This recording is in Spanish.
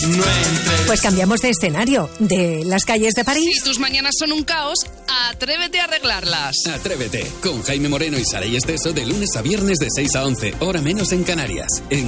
no entres. Pues cambiamos de escenario, de las calles de París. Si tus mañanas son un caos, atrévete a arreglarlas. Atrévete, con Jaime Moreno y Saray Esteso de lunes a viernes de 6 a 11, hora menos en Canarias.